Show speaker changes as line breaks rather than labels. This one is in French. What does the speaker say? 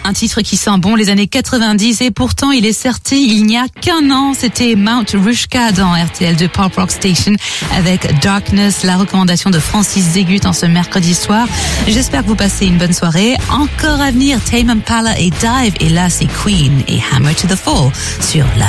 Un titre qui sent bon les années 90 et pourtant il est sorti il n'y a qu'un an. C'était Mount Rushmore dans RTL2 Pop Rock Station avec Darkness, la recommandation de Francis Zégut en ce mercredi soir. J'espère que vous passez une bonne soirée. Encore à venir, Tame Impala et Dive, et là c'est Queen et Hammer to the Fall sur la